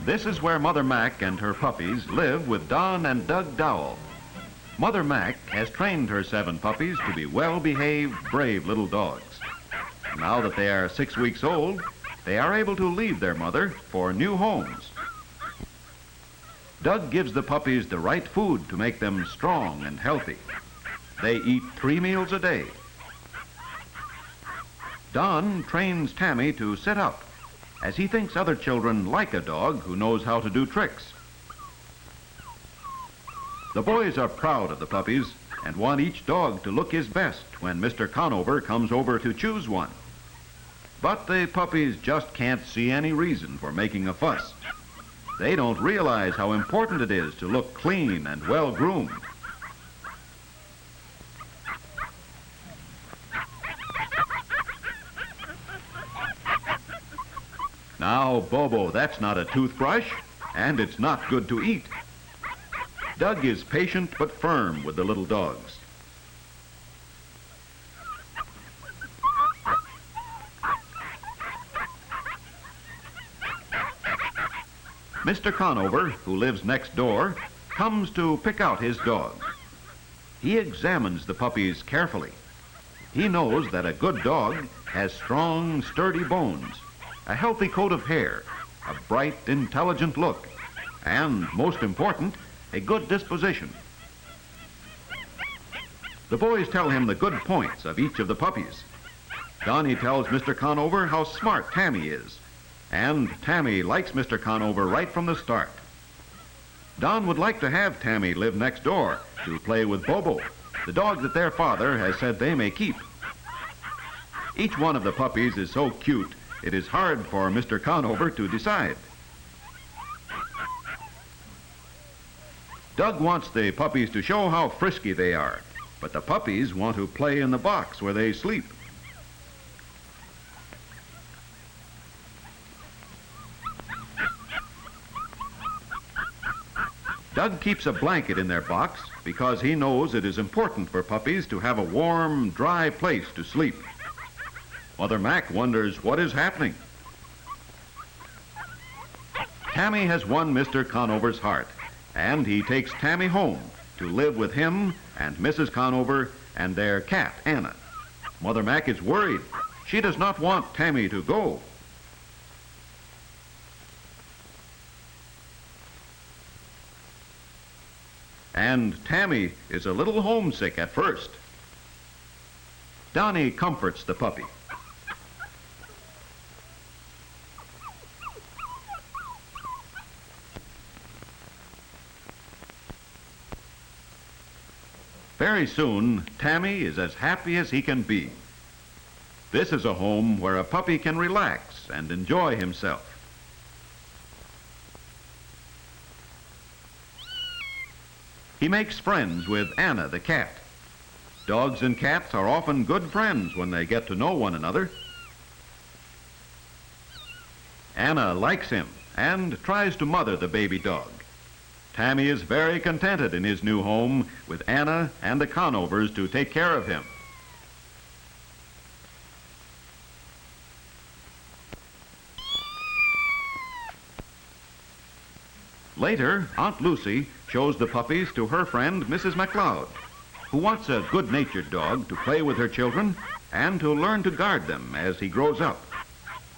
This is where Mother Mac and her puppies live with Don and Doug Dowell. Mother Mac has trained her 7 puppies to be well-behaved, brave little dogs. Now that they are 6 weeks old, they are able to leave their mother for new homes. Doug gives the puppies the right food to make them strong and healthy. They eat 3 meals a day. Don trains Tammy to sit up, as he thinks other children like a dog who knows how to do tricks. The boys are proud of the puppies and want each dog to look his best when Mr. Conover comes over to choose one. But the puppies just can't see any reason for making a fuss. They don't realize how important it is to look clean and well-groomed. Now, Bobo, that's not a toothbrush, and it's not good to eat. Doug is patient but firm with the little dogs. Mr. Conover, who lives next door, comes to pick out his dogs. He examines the puppies carefully. He knows that a good dog has strong, sturdy bones, a healthy coat of hair, a bright, intelligent look, and, most important, a good disposition. The boys tell him the good points of each of the puppies. Donnie tells Mr. Conover how smart Tammy is, and Tammy likes Mr. Conover right from the start. Don would like to have Tammy live next door to play with Bobo, the dog that their father has said they may keep. Each one of the puppies is so cute, it is hard for Mr. Conover to decide. Doug wants the puppies to show how frisky they are, but the puppies want to play in the box where they sleep. Doug keeps a blanket in their box because he knows it is important for puppies to have a warm, dry place to sleep. Mother Mac wonders what is happening. Tammy has won Mr. Conover's heart, and he takes Tammy home to live with him and Mrs. Conover and their cat, Anna. Mother Mac is worried. She does not want Tammy to go. And Tammy is a little homesick at first. Donnie comforts the puppy. Very soon, Tammy is as happy as he can be. This is a home where a puppy can relax and enjoy himself. He makes friends with Anna the cat. Dogs and cats are often good friends when they get to know one another. Anna likes him and tries to mother the baby dog. Tammy is very contented in his new home with Anna and the Conovers to take care of him. Later, Aunt Lucy shows the puppies to her friend, Mrs. MacLeod, who wants a good-natured dog to play with her children and to learn to guard them as he grows up.